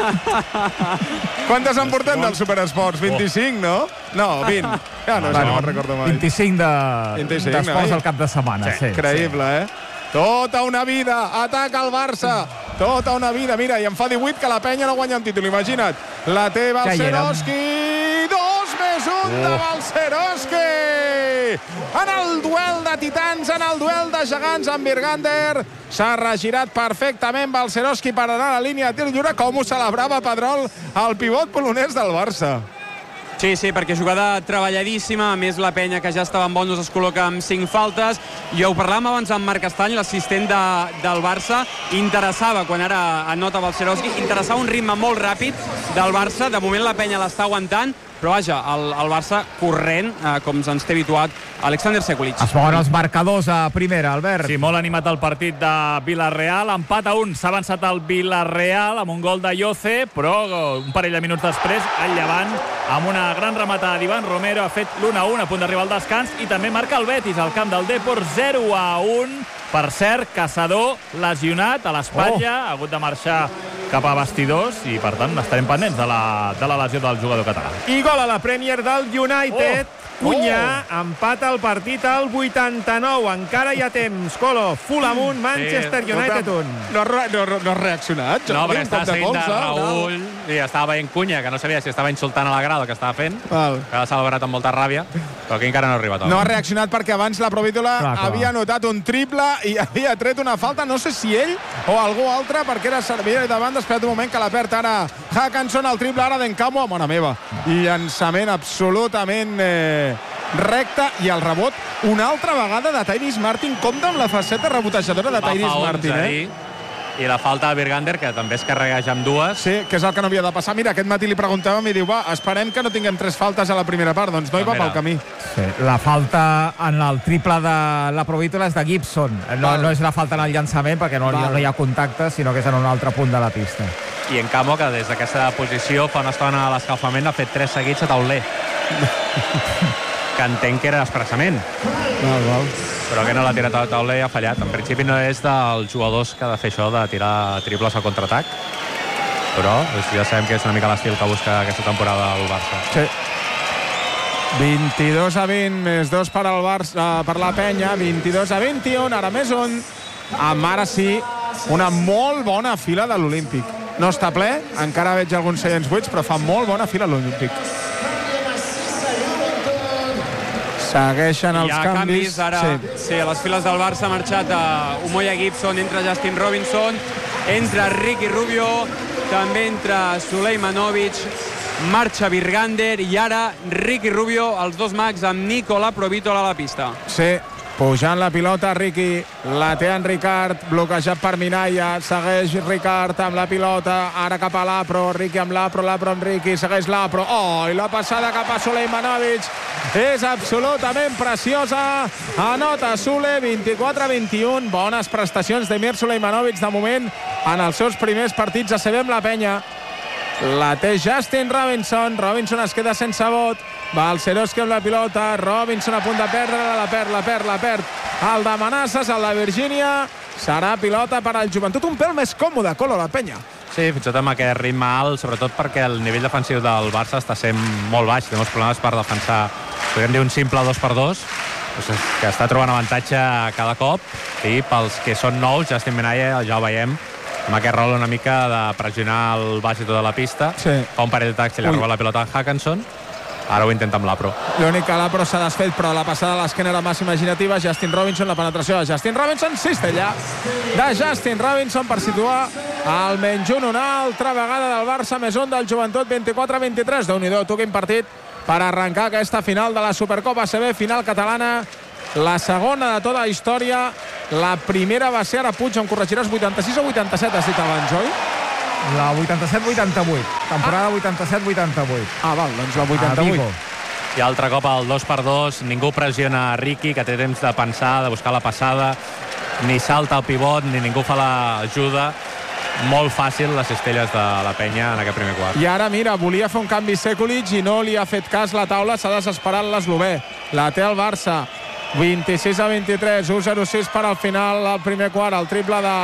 Quantes en portem dels Superesports? 25, no? No, 20. Ja no me'n recordo mai. 25 d'esports al cap de setmana. Increïble, Tota una vida, ataca el Barça. Tota una vida, mira, i en fa 18 que la penya no guanya un títol, imagina't. La té Balcerowski, 2+1 de Balcerowski. En el duel de titans, en el duel de gegants amb Virgander, s'ha regirat perfectament Balcerowski per anar a la línia de tir lliure. Com ho celebrava, Pedrol, el pivot polonès del Barça. Sí, perquè jugada treballadíssima, a més la penya que ja estava en bonus es col·loca amb 5 faltes, i ho parlàvem abans amb Marc Estany, l'assistent del Barça, interessava, quan ara anota Balcerowski, interessava un ritme molt ràpid del Barça, de moment la penya l'està aguantant, però vaja, el Barça corrent, com ens té habituat Alexander Sekulic. Es mouen els marcadors a primera, Albert. Sí, molt animat el partit de Villarreal, empat a 1, s'ha avançat el Villarreal amb un gol de Yoce, però un parell de minuts després, el Llevant, amb una gran rematada d'Ivan Romero, ha fet l'1-1 a punt d'arribar al descans, i també marca el Betis al camp del Depor, 0-1. Per cert, Caçador lesionat a l'espatlla, ha hagut de marxar cap a vestidors, i per tant estarem pendents de la lesió del jugador català. I gol a la Premier del United. Cunha empata el partit al 89. Encara hi ha temps. Colo, Fulham, Manchester United 1. No has reaccionat? No, perquè estava seguint de Raül i estava veient Cunha, que no sabia si estava insultant a la grada o què estava fent, que l'ha celebrat amb molta ràbia, però aquí encara no ha arribat. No ha reaccionat perquè abans la Provítola havia anotat un triple i havia tret una falta, no sé si ell o algú altre, perquè era servir davant. Espera't un moment que la perd ara Hackanson, el triple ara d'Encamo, mare meva. Llançament absolutament recte, i el rebot una altra vegada de Tyrese Martin. Compte amb la faceta rebotejadora de Tyrese Martin, I la falta de Virgander, que també es carregueja amb dues. Sí, que és el que no havia de passar. Mira, aquest matí li preguntàvem i diu, esperem que no tinguem 3 faltes a la primera part. Doncs no hi va pel camí. Sí, la falta en el triple de la Provítola és de Gibson. No és la falta en el llançament, perquè no hi ha contacte, sinó que és en un altre punt de la pista. I Encamo, que des d'aquesta posició fa una estona a l'escalfament, ha fet 3 seguits a tauler. Que entenc que era expressament. Però que no l'ha tirat a tauler i ha fallat. En principi no és dels jugadors que ha de fer això, de tirar triples al contraatac, però ja sabem que és una mica l'estil que busca aquesta temporada el Barça. Sí. 22-20, més 2 per al Barça, per la penya, 22-21, ara més 1. Amb ara sí, una molt bona fila de l'Olímpic. No està ple, encara veig alguns seients buits, però fa molt bona fila l'Olímpic. Segueixen els canvis. Ara, sí, a les files del Barça ha marxat Umoja Gibson, entra Justin Robinson, entra Ricky Rubio, també entra Sulejmanovic, marxa Virgander, i ara Ricky Rubio, els dos mags amb Nikola Provítola a la pista. Sí, Pujant la pilota, Riqui, la té en Ricard, bloquejat per Minaya, segueix Ricard amb la pilota, ara cap a l'Apro, Riqui amb l'Apro amb Riqui, segueix l'Apro, i la passada cap a Sulejmanovic és absolutament preciosa, anota Sule, 24-21, bones prestacions d'Emir Sulejmanovic de moment en els seus primers partits a CB amb la penya. La té Justin Robinson es queda sense vot, Balcerowski amb la pilota, Robinson a punt de perdre-la, la perd el de Manasses, el de Virgínia, serà pilota per al Joventut, un pèl més còmode, Colo, la penya. Sí, fins i tot amb aquest ritme alt, sobretot perquè el nivell defensiu del Barça està sent molt baix, té molts problemes per defensar, podríem dir un simple 2x2, que està trobant avantatge cada cop, i pels que són nous, Justin Minaya, ja ho veiem, amb aquest rol una mica de pressionar el baix i tota la pista, fa un parell de tacs i li roba la pilota a Hackinson, ara ho intenta amb l'Apro. L'únic que l'Apro s'ha desfet, però la passada a l'esquena era massa imaginativa. Justin Robinson, la penetració de Justin Robinson, cistella de Justin Robinson per situar almenys una altra vegada del Barça, més un del Joventut, 24-23. Déu-n'hi-do, tu quin partit per arrencar aquesta final de la Supercopa ACB, final catalana, la segona de tota la història. La primera va ser, ara Puig, em corregiràs, 86 o 87 has dit abans, oi? La 87-88, temporada 87-88. Val, doncs la 88. I altre cop el 2x2, ningú pressiona Riqui, que té temps de pensar, de buscar la passada, ni salta el pivot, ni ningú fa l'ajuda. Molt fàcil les cistelles de la penya en aquest primer quart. I ara, mira, volia fer un canvi Sekulic i no li ha fet cas la taula, s'ha desesperat l'Eslové. La té el Barça, 26-23, 1-0-6 per al final del primer quart, el triple de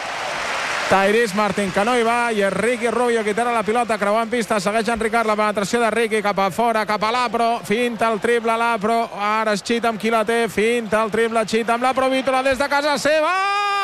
Tyrese Martin, que no hi va, i és Riqui Rubio qui té la pilota, creuant pista, segueix en Ricard, la penetració de Riqui cap a fora, cap a l'Apro, finta el triple l'Apro, ara és Xita amb qui la té, finta el triple Xita amb l'Apro, Vítola des de casa seva!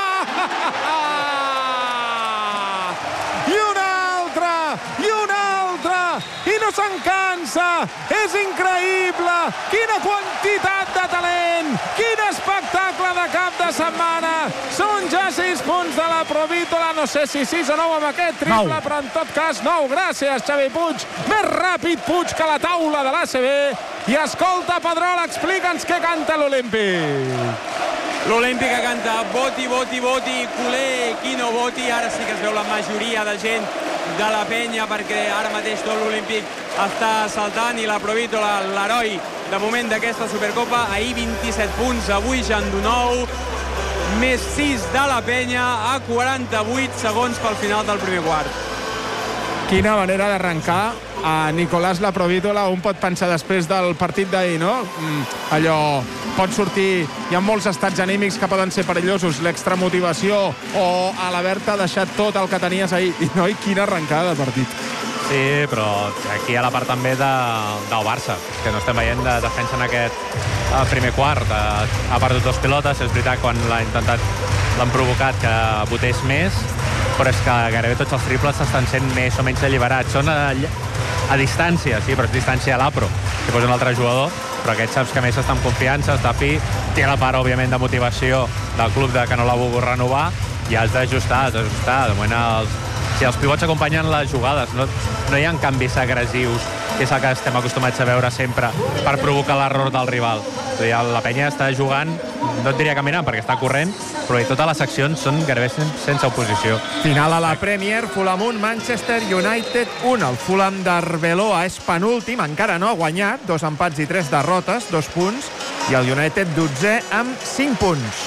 I una altra, i no se'n cansa, és increïble, quina quantitat de talent, quin espectacle de cap de setmana, són ja 6 punts de la Provítola, no sé si 6 o 9 amb aquest triple, però en tot cas 9, gràcies Xavi Puig, més ràpid Puig que la taula de l'ACB, i escolta Pedrol, explica'ns què canta l'Olímpic. L'Olímpic que canta voti, voti, voti, culer, qui no voti, ara sí que es veu la majoria de gent de la penya, perquè ara mateix tot l'Olímpic està saltant, i la Provítola, l'heroi de moment d'aquesta Supercopa, ahir 27 punts, avui ja en 19, més 6 de la penya a 48 segons pel final del primer quart. Quina manera d'arrencar a Nicolás la Provítola, un pot pensar després del partit d'ahir, no? Allò, pot sortir, hi ha molts estats anímics que poden ser perillosos, l'extramotivació o a l'haver-te deixat tot el que tenies ahir, i no, i quina arrencada de partit. Sí, però aquí hi ha la part també del Barça, que no estem veient de defensa en aquest primer quart. Ha perdut 2 pilotes, és veritat, quan l'han provocat que botés més, però és que gairebé tots els triples estan sent més o menys alliberats. Són a distància, sí, però és distància a l'Apro, que posa un altre jugador, però aquest saps que més està amb confiança, està fi, té la part, òbviament, de motivació del club que no l'ha volgut renovar, i has d'ajustar. De moment, si els pivots acompanyen les jugades, no hi ha canvis agressius, que és el que estem acostumats a veure sempre, per provocar l'error del rival. La penya està jugant, no et diria caminant, perquè està corrent, però totes les accions són gairebé sense oposició. Final a la Premier, Fulham 1, Manchester United 1. El Fulham d'Arbeloa és penúltim, encara no ha guanyat, 2 empats i 3 derrotes, 2 punts, i el United 12è amb 5 punts.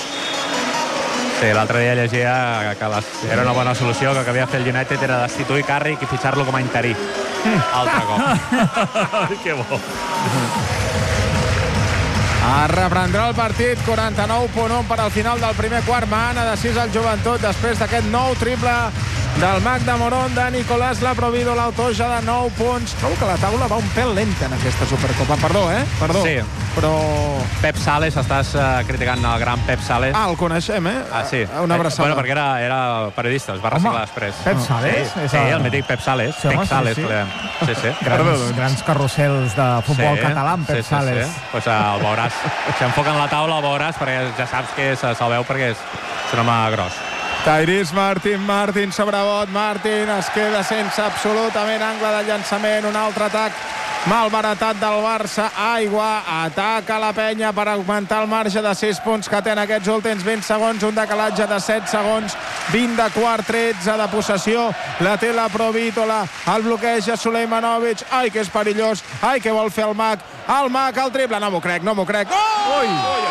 Sí, l'altre dia llegia que era una bona solució, que el que havia fet el United era destituir Carrick i fitxar-lo com a interí. Altre cop. Que bo. Reprendrà el partit, 49-1 per al final del primer quart. Mana de 6 al Joventut després d'aquest nou triple del Mac de Morón, de Nicolás la Provítola, l'autoja de 9 punts. Trobo que la taula va un pèl lenta en aquesta Supercopa. Perdó, Perdó. Sí. Però... Pep Sales, estàs criticant el gran Pep Sales. El coneixem, sí. Una abraçada. Bueno, perquè era periodista, es va reciclar després. Pep Sales? Sí, el mític Pep Sales. Sí, Pep Sales, sí. Sí. Grans carrusels de futbol català amb Pep Sales. Sí. Pues el veuràs. Si enfoquen la taula el veuràs, perquè ja saps que se'l veu perquè és un home gros. Tyrese Martin sobre bot, Martin es queda sense absolutament angle de llançament, un altre atac malbaratat del Barça. Aigua, ataca la penya per augmentar el marge de 6 punts que té en aquests últims 20 segons, un decalatge de 7 segons, 20 de quart, 13 de possessió, la té la Provítola, el bloqueja Sulejmanovic, ai que és perillós, ai que vol fer el Mac, el triple, no m'ho crec. Oh!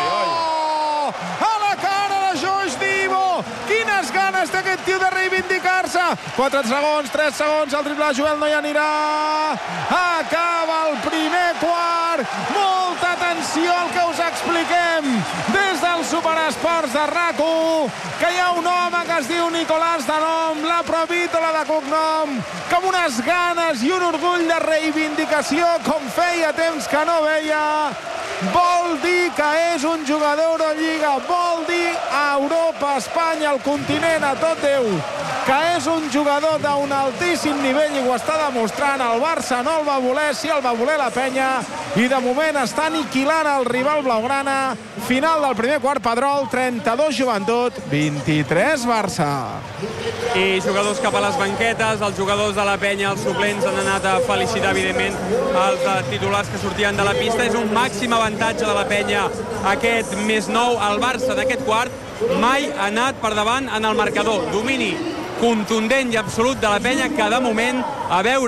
A la cara de Josh Divo, quines ganes té aquest tio de reivindicar-se. 4 segons, 3 segons, el triple de Joel no hi anirà. Acaba el primer quart. Molta atenció al que us expliquem des del Superesports de RAC1, que hi ha un home que es diu Nicolàs de nom, la Provítola de cognom, que amb unes ganes i un orgull de reivindicació com feia temps que no veia. Vol dir que és un jugador Eurolliga, vol dir a Europa, a Espanya, al continent, a tot Déu, que és un jugador d'un altíssim nivell i ho està demostrant. El Barça no el va voler, sí el va voler la penya, i de moment està aniquilant el rival blaugrana. Final del primer quart, Pedrol, 32 Joventut, 23 Barça. I jugadors cap a les banquetes, els jugadors de la penya, els suplents han anat a felicitar, evidentment, els titulars que sortien de la pista. És un màxim avantatge de la penya aquest més nou. El Barça d'aquest quart mai ha anat per davant en el marcador. Domini contundent i absolut de la penya, que de moment, a veure